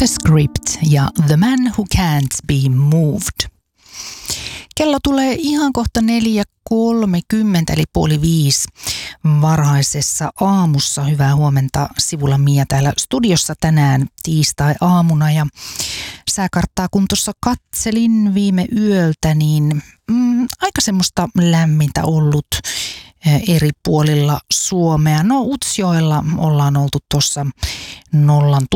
The Script ja The Man Who Can't Be Moved. Kello tulee ihan kohta 4.30 eli 4:30 varhaisessa aamussa. Hyvää huomenta, Sivula Mia täällä studiossa tänään tiistai-aamuna. Ja sääkarttaa kun tuossa katselin viime yöltä, niin aika semmoista lämmintä ollut eri puolilla Suomea. No Utsjoella ollaan oltu tuossa 0